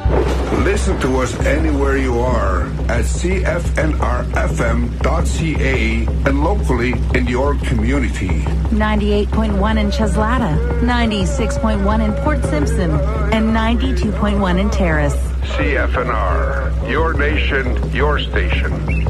Listen to us anywhere you are at cfnrfm.ca and locally in your community. 98.1 in Cheslata, 96.1 in Port Simpson, and 92.1 in Terrace. CFNR, your nation, your station.